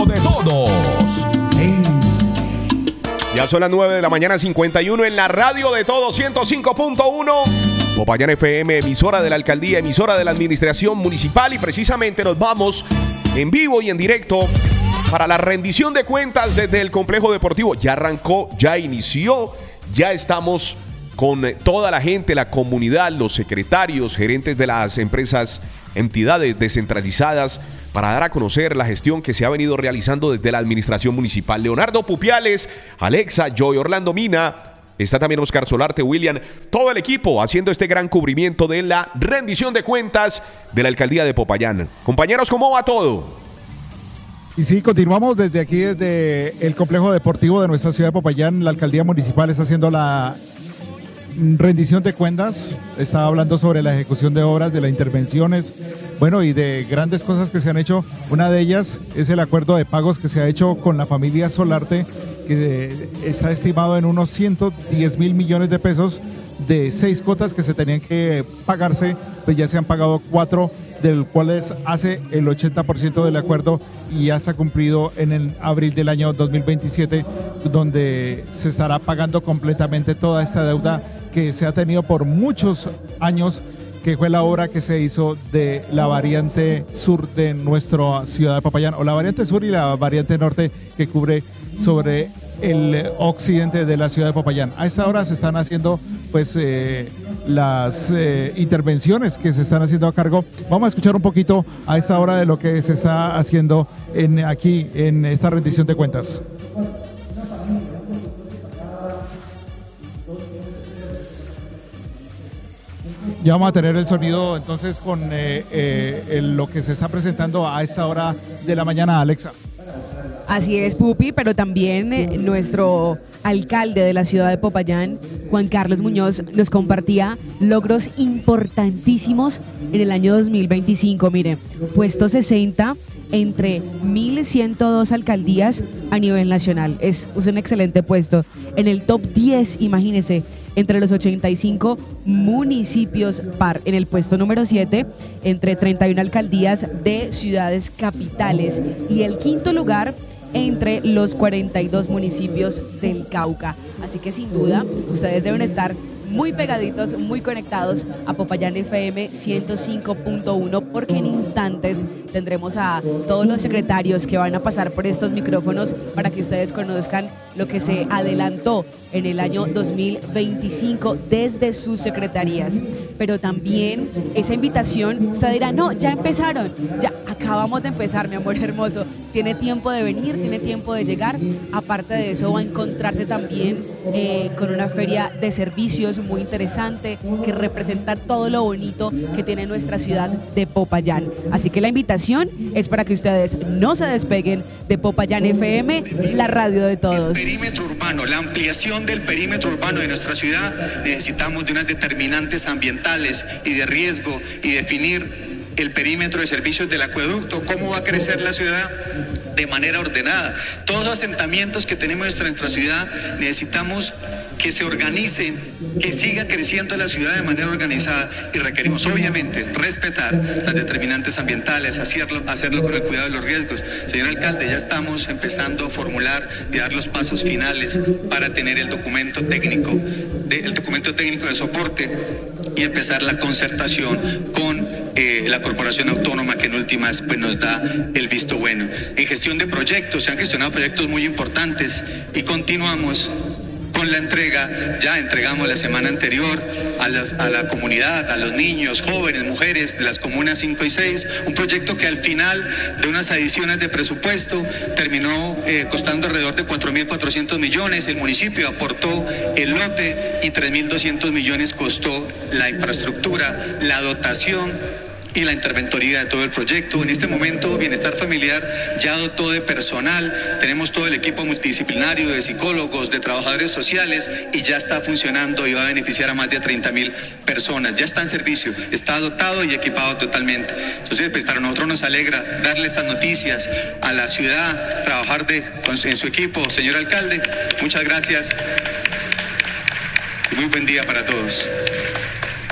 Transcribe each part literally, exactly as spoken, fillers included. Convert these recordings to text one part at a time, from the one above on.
radio de todos. Ya son las nueve de la mañana, cincuenta y uno en la radio de todos, ciento cinco punto uno. Popayán F M, emisora de la alcaldía, emisora de la administración municipal, y precisamente nos vamos en vivo y en directo para la rendición de cuentas desde el complejo deportivo. Ya arrancó, ya inició, ya estamos con toda la gente, la comunidad, los secretarios, gerentes de las empresas, entidades descentralizadas, para dar a conocer la gestión que se ha venido realizando desde la administración municipal. Leonardo Pupiales, Alexa, Joy, Orlando Mina, está también Oscar Solarte, William, todo el equipo haciendo este gran cubrimiento de la rendición de cuentas de la alcaldía de Popayán. Compañeros, ¿cómo va todo? Y sí, continuamos desde aquí, desde el complejo deportivo de nuestra ciudad de Popayán. La alcaldía municipal está haciendo la rendición de cuentas, está hablando sobre la ejecución de obras, de las intervenciones, bueno, y de grandes cosas que se han hecho. Una de ellas es el acuerdo de pagos que se ha hecho con la familia Solarte, que está estimado en unos ciento diez mil millones de pesos, de seis cuotas que se tenían que pagarse, pues ya se han pagado cuatro, del cuales hace el ochenta por ciento del acuerdo, y ya está cumplido en el abril del año dos mil veintisiete, donde se estará pagando completamente toda esta deuda que se ha tenido por muchos años, que fue la obra que se hizo de la variante sur de nuestra ciudad de Popayán, o la variante sur y la variante norte, que cubre sobre el occidente de la ciudad de Popayán. A esta hora se están haciendo pues eh, las eh, intervenciones que se están haciendo a cargo. Vamos a escuchar un poquito a esta hora de lo que se está haciendo en, aquí en esta rendición de cuentas. Ya vamos a tener el sonido entonces con eh, eh, el, lo que se está presentando a esta hora de la mañana, Alexa. Así es, Pupi, pero también eh, nuestro alcalde de la ciudad de Popayán, Juan Carlos Muñoz, nos compartía logros importantísimos en el año dos mil veinticinco. Mire, puesto sesenta entre mil ciento dos alcaldías a nivel nacional. Es, es un excelente puesto. En el top diez, imagínese, entre los ochenta y cinco municipios par. En el puesto número siete, entre treinta y una alcaldías de ciudades capitales. Y el quinto lugar, entre los cuarenta y dos municipios del Cauca. Así que sin duda, ustedes deben estar muy pegaditos, muy conectados a Popayán F M ciento cinco punto uno, porque en instantes tendremos a todos los secretarios que van a pasar por estos micrófonos para que ustedes conozcan lo que se adelantó en el año dos mil veinticinco desde sus secretarías. Pero también esa invitación, usted dirá, no, ya empezaron, ya acabamos de empezar, mi amor hermoso. Tiene tiempo de venir, tiene tiempo de llegar. Aparte de eso, va a encontrarse también eh, con una feria de servicios muy interesante que representa todo lo bonito que tiene nuestra ciudad de Popayán. Así que la invitación es para que ustedes no se despeguen de Popayán F M, la radio de todos. El perímetro urbano, la ampliación del perímetro urbano de nuestra ciudad, necesitamos de unas determinantes ambientales y de riesgo, y definir el perímetro de servicios del acueducto, cómo va a crecer la ciudad de manera ordenada. Todos los asentamientos que tenemos en nuestra ciudad necesitamos que se organicen, que siga creciendo la ciudad de manera organizada, y requerimos obviamente respetar las determinantes ambientales, hacerlo, hacerlo con el cuidado de los riesgos. Señor alcalde, ya estamos empezando a formular y dar los pasos finales para tener el documento técnico, de, el documento técnico de soporte, y empezar la concertación con eh, la corporación autónoma, que en últimas pues, nos da el visto bueno. En gestión de proyectos, se han gestionado proyectos muy importantes, y continuamos con la entrega. Ya entregamos la semana anterior a, las, a la comunidad, a los niños, jóvenes, mujeres de las comunas cinco y seis, un proyecto que al final de unas adiciones de presupuesto terminó eh, costando alrededor de cuatro mil cuatrocientos millones. El municipio aportó el lote y tres mil doscientos millones costó la infraestructura, la dotación y la interventoría de todo el proyecto. En este momento, Bienestar Familiar ya dotó de personal, tenemos todo el equipo multidisciplinario de psicólogos, de trabajadores sociales, y ya está funcionando y va a beneficiar a más de treinta mil personas. Ya está en servicio, está dotado y equipado totalmente. Entonces, pues para nosotros nos alegra darle estas noticias a la ciudad, trabajar de, en su equipo. Señor alcalde, muchas gracias y muy buen día para todos.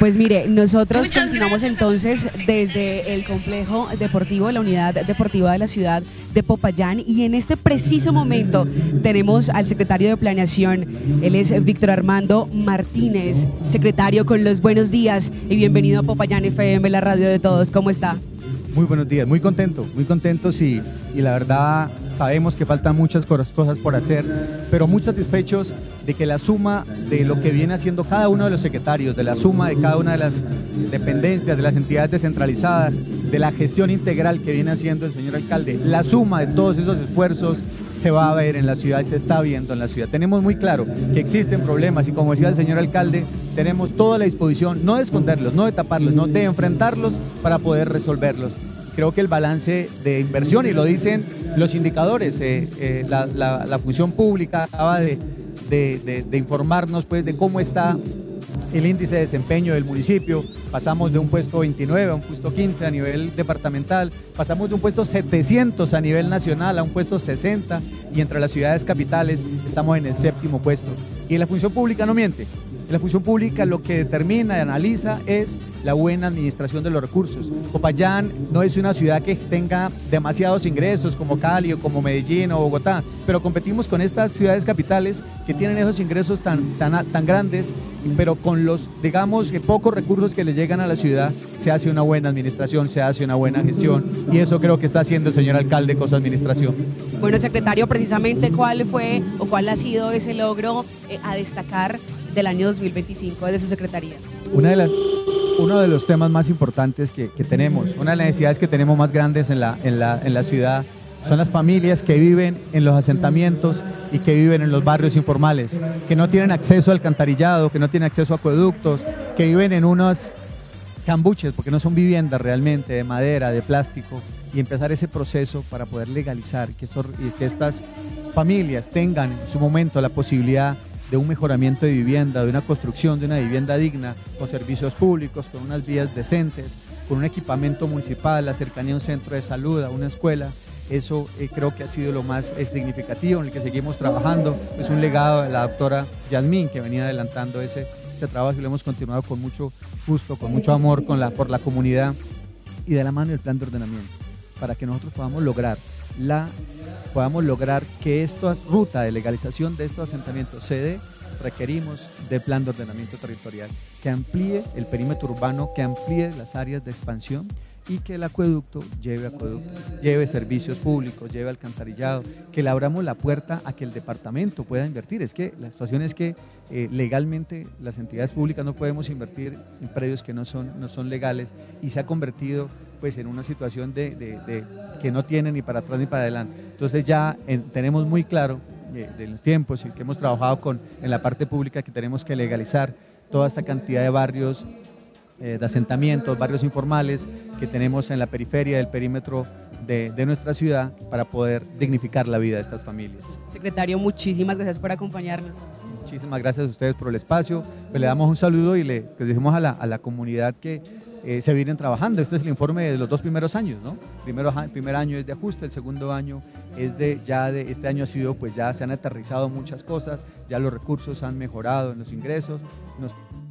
Pues mire, nosotros Muchas continuamos gracias. entonces desde el complejo deportivo, la unidad deportiva de la ciudad de Popayán, y en este preciso momento tenemos al secretario de Planeación. Él es Víctor Armando Martínez. Secretario, con los buenos días y bienvenido a Popayán F M, la radio de todos. ¿Cómo está? Muy buenos días, muy contento, muy contentos y, y la verdad sabemos que faltan muchas cosas por hacer, pero muy satisfechos de que la suma de lo que viene haciendo cada uno de los secretarios, de la suma de cada una de las dependencias, de las entidades descentralizadas, de la gestión integral que viene haciendo el señor alcalde, la suma de todos esos esfuerzos se va a ver en la ciudad y se está viendo en la ciudad. Tenemos muy claro que existen problemas y, como decía el señor alcalde, tenemos toda la disposición, no de esconderlos, no de taparlos, no de enfrentarlos para poder resolverlos. Creo que el balance de inversión, y lo dicen los indicadores, eh, eh, la, la, la función pública acaba de, de, de, de informarnos pues, de cómo está el índice de desempeño del municipio. Pasamos de un puesto veintinueve a un puesto quince a nivel departamental, pasamos de un puesto setecientos a nivel nacional a un puesto sesenta, y entre las ciudades capitales estamos en el séptimo puesto. Y la función pública no miente. La función pública lo que determina y analiza es la buena administración de los recursos. Popayán no es una ciudad que tenga demasiados ingresos como Cali o como Medellín o Bogotá, pero competimos con estas ciudades capitales que tienen esos ingresos tan, tan, tan grandes, pero con los, digamos, que pocos recursos que le llegan a la ciudad se hace una buena administración, se hace una buena gestión, y eso creo que está haciendo el señor alcalde con su administración. Bueno, secretario, precisamente ¿cuál fue o cuál ha sido ese logro eh, a destacar del año dos mil veinticinco de su secretaría? Una de las, uno de los temas más importantes que, que tenemos, una de las necesidades que tenemos más grandes en la, en, la, en la ciudad son las familias que viven en los asentamientos y que viven en los barrios informales, que no tienen acceso al alcantarillado, que no tienen acceso a acueductos, que viven en unos cambuches, porque no son viviendas realmente, de madera, de plástico, y empezar ese proceso para poder legalizar que, eso, que estas familias tengan en su momento la posibilidad de un mejoramiento de vivienda, de una construcción de una vivienda digna, con servicios públicos, con unas vías decentes, con un equipamiento municipal, la cercanía a un centro de salud, a una escuela. Eso eh, creo que ha sido lo más eh, significativo, en el que seguimos trabajando. Es un legado de la doctora Yasmín, que venía adelantando ese, ese trabajo, y lo hemos continuado con mucho gusto, con mucho amor con la, por la comunidad, y de la mano del plan de ordenamiento, para que nosotros podamos lograr la podamos lograr que esta ruta de legalización de estos asentamientos se dé. Requerimos del plan de ordenamiento territorial que amplíe el perímetro urbano, que amplíe las áreas de expansión, y que el acueducto lleve acueducto, lleve servicios públicos, lleve alcantarillado, que le abramos la puerta a que el departamento pueda invertir. Es que la situación es que eh, legalmente las entidades públicas no podemos invertir en predios que no son, no son legales, y se ha convertido pues en una situación de, de, de que no tiene ni para atrás ni para adelante. Entonces ya en, tenemos muy claro eh, de los tiempos y que hemos trabajado con, en la parte pública, que tenemos que legalizar toda esta cantidad de barrios Eh, de asentamientos, barrios informales que tenemos en la periferia del perímetro de, de nuestra ciudad, para poder dignificar la vida de estas familias. Secretario, muchísimas gracias por acompañarnos. Muchísimas gracias a ustedes por el espacio. Pues le damos un saludo y le pues decimos a la, a la comunidad que eh, se vienen trabajando. Este es el informe de los dos primeros años, ¿no? Primero, el primer año es de ajuste, el segundo año es de, ya de, este año ha sido, pues ya se han aterrizado muchas cosas, ya los recursos han mejorado en los ingresos, nos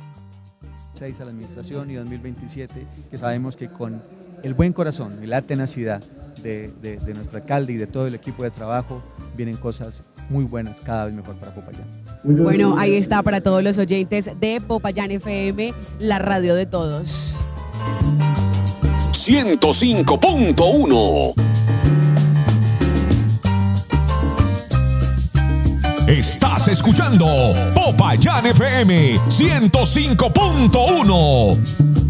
a la administración, y dos mil veintisiete, que sabemos que con el buen corazón y la tenacidad de, de, de nuestro alcalde y de todo el equipo de trabajo, vienen cosas muy buenas, cada vez mejor para Popayán. Bueno, ahí está para todos los oyentes de Popayán F M, la radio de todos. ciento cinco punto uno. Estás escuchando Popayán F M ciento cinco punto uno.